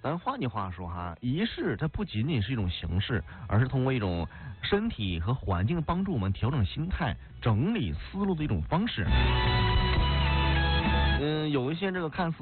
咱换句话说哈，仪式它不仅仅是一种形式，而是通过一种身体和环境帮助我们调整心态、整理思路的一种方式。有一些这个看似